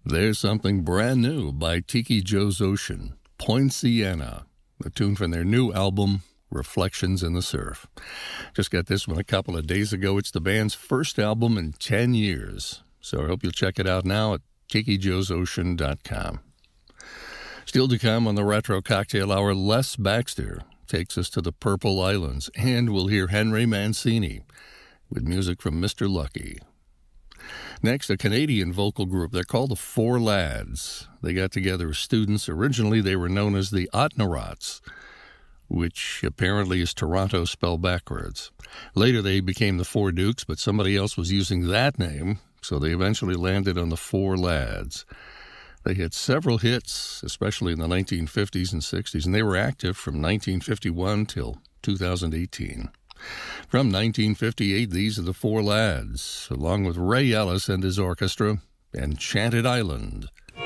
There's something brand new by Tiki Joe's Ocean, Poinciana, the tune from their new album, Reflections in the Surf. Just got this one a couple of days ago. It's the band's first album in 10 years. So I hope you'll check it out now at tikijoesocean.com. Still to come on the Retro Cocktail Hour, Les Baxter takes us to the Purple Islands, and we'll hear Henry Mancini with music from Mr. Lucky. Next, a Canadian vocal group. They're called the Four Lads. They got together as students. Originally, they were known as the Otnerots, which apparently is Toronto spelled backwards. Later, they became the Four Dukes, but somebody else was using that name, so they eventually landed on the Four Lads. They had several hits, especially in the 1950s and 60s, and they were active from 1951 till 2018. From 1958, these are the Four Lads, along with Ray Ellis and his orchestra, Enchanted Island.